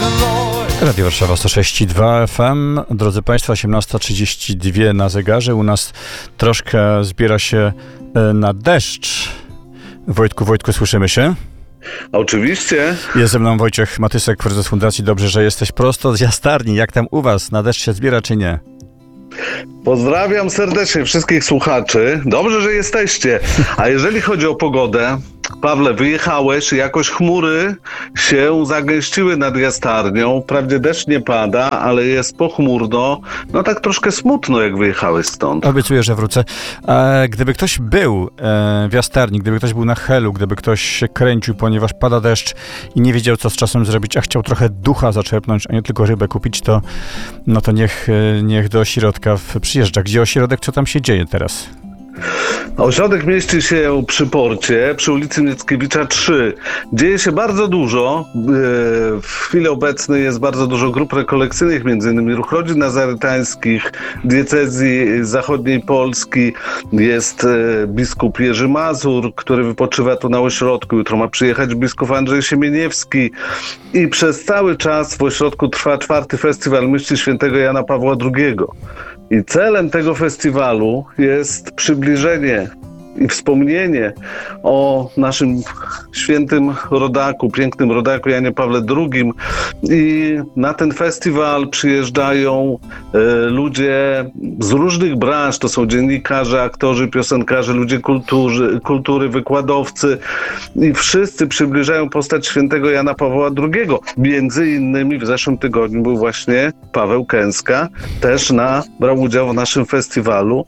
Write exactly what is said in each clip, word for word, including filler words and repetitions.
Radio Warszawa sto sześć i dwa F M. Drodzy Państwo, osiemnasta trzydzieści dwa na zegarze. U nas troszkę zbiera się na deszcz. Wojtku, Wojtku, słyszymy się? Oczywiście. Jest ze mną Wojciech Matysek, prezes Fundacji Dobrze, że jesteś prosto z Jastarni. Jak tam u was? Na deszcz się zbiera, czy nie? Pozdrawiam serdecznie wszystkich słuchaczy. Dobrze, że jesteście. A jeżeli chodzi o pogodę, Pawle, wyjechałeś, jakoś chmury się zagęściły nad Jastarnią. Wprawdzie deszcz nie pada, ale jest pochmurno. No tak troszkę smutno, jak wyjechałeś stąd. Obiecuję, że wrócę. E, gdyby ktoś był e, w Jastarni, gdyby ktoś był na Helu, gdyby ktoś się kręcił, ponieważ pada deszcz i nie wiedział, co z czasem zrobić, a chciał trochę ducha zaczerpnąć, a nie tylko rybę kupić, to no to niech, niech do ośrodka przyjeżdża. Gdzie ośrodek? Co tam się dzieje teraz? Ośrodek mieści się przy porcie, przy ulicy Mickiewicza trzy. Dzieje się bardzo dużo. W chwili obecnej jest bardzo dużo grup rekolekcyjnych, między innymi Ruch Rodzin Nazarytańskich, diecezji zachodniej Polski. Jest biskup Jerzy Mazur, który wypoczywa tu na ośrodku. Jutro ma przyjechać biskup Andrzej Siemieniewski. I przez cały czas w ośrodku trwa czwarty festiwal myśli świętego Jana Pawła drugiego. I celem tego festiwalu jest przybliżenie i wspomnienie o naszym świętym rodaku, pięknym rodaku Janie Pawle drugim. I na ten festiwal przyjeżdżają e, ludzie z różnych branż. To są dziennikarze, aktorzy, piosenkarze, ludzie kultury, kultury, wykładowcy. I wszyscy przybliżają postać świętego Jana Pawła drugiego. Między innymi w zeszłym tygodniu był właśnie Paweł Kęska. Też na, brał udział w naszym festiwalu.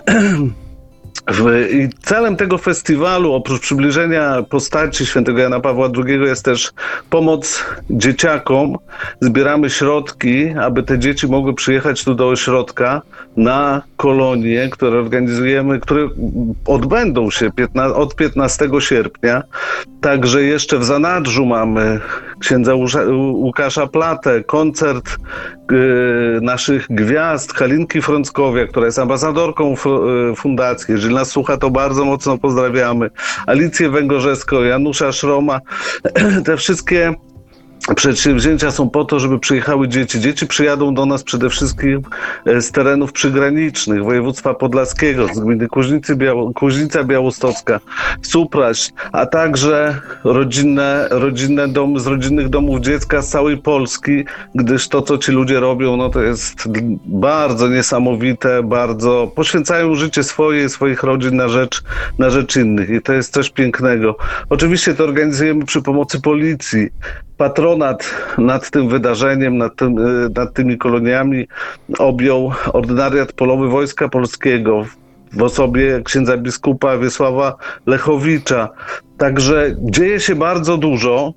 I celem tego festiwalu, oprócz przybliżenia postaci świętego Jana Pawła drugiego, jest też pomoc dzieciakom. Zbieramy środki, aby te dzieci mogły przyjechać tu do ośrodka na kolonie, które organizujemy, które odbędą się od piętnastego sierpnia. Także jeszcze w zanadrzu mamy księdza Łukasza Platę, koncert yy, naszych gwiazd, Halinki Frąckowiak, która jest ambasadorką fundacji. Jeżeli nas słucha, to bardzo mocno pozdrawiamy. Alicję Węgorzewską, Janusza Szroma. Te wszystkie przedsięwzięcia są po to, żeby przyjechały dzieci. Dzieci przyjadą do nas przede wszystkim z terenów przygranicznych, województwa podlaskiego, z gminy Kuźnicy, Biało, Kuźnica Białostocka, Supraśl, a także rodzinne, rodzinne domy z rodzinnych domów dziecka z całej Polski, gdyż to, co ci ludzie robią, no to jest bardzo niesamowite, bardzo poświęcają życie swoje i swoich rodzin na rzecz, na rzecz innych i to jest coś pięknego. Oczywiście to organizujemy przy pomocy policji. Patronat nad tym wydarzeniem, nad, tym, nad tymi koloniami objął ordynariat polowy Wojska Polskiego w osobie księdza biskupa Wiesława Lechowicza. Także dzieje się bardzo dużo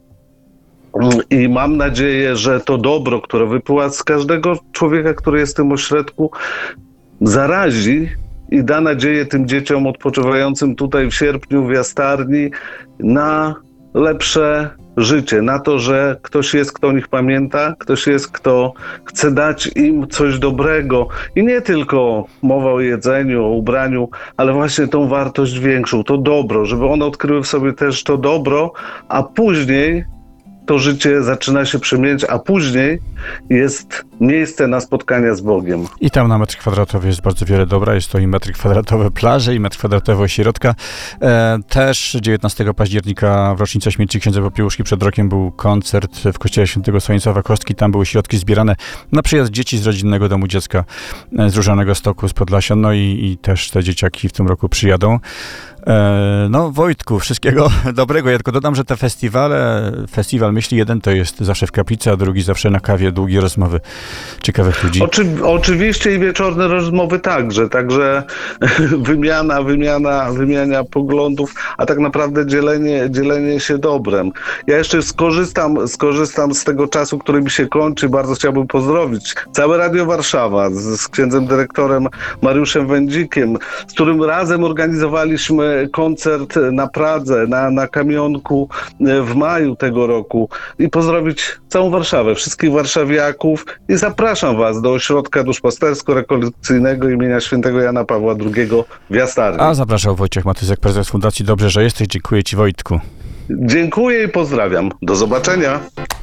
i mam nadzieję, że to dobro, które wypływa z każdego człowieka, który jest w tym ośrodku, zarazi i da nadzieję tym dzieciom odpoczywającym tutaj w sierpniu w Jastarni na lepsze życie, na to, że ktoś jest, kto o nich pamięta, ktoś jest, kto chce dać im coś dobrego. I nie tylko mowa o jedzeniu, o ubraniu, ale właśnie tą wartość większą, to dobro, żeby one odkryły w sobie też to dobro, a później to życie zaczyna się przemieniać, a później jest miejsce na spotkania z Bogiem. I tam na metr kwadratowy jest bardzo wiele dobra. Jest to i metr kwadratowe plaże, i metr kwadratowy ośrodka. E, też dziewiętnastego października w rocznicę śmierci księdza Popiełuszki przed rokiem był koncert w kościele świętego Stanisława Kostki. Tam były środki zbierane na przyjazd dzieci z rodzinnego domu dziecka z Różanego Stoku, z Podlasia. No i, i też te dzieciaki w tym roku przyjadą. E, no Wojtku, wszystkiego dobrego. Ja tylko dodam, że te festiwale, festiwal Myśli jeden to jest zawsze w kaplicy, a drugi zawsze na kawie, długie rozmowy ciekawych ludzi. Oczy, oczywiście i wieczorne rozmowy także, także wymiana, wymiana, wymiana poglądów, a tak naprawdę dzielenie, dzielenie się dobrem. Ja jeszcze skorzystam, skorzystam z tego czasu, który mi się kończy. Bardzo chciałbym pozdrowić całe Radio Warszawa z, z księdzem dyrektorem Mariuszem Wędzikiem, z którym razem organizowaliśmy koncert na Pradze, na, na Kamionku w maju tego roku. I pozdrowić całą Warszawę, wszystkich warszawiaków i zapraszam was do ośrodka duszpastersko-rekolekcyjnego imienia świętego Jana Pawła drugiego w Jastarni. A zapraszał Wojciech Matysek, prezes Fundacji Dobrze, że jesteś. Dziękuję ci, Wojtku. Dziękuję i pozdrawiam. Do zobaczenia.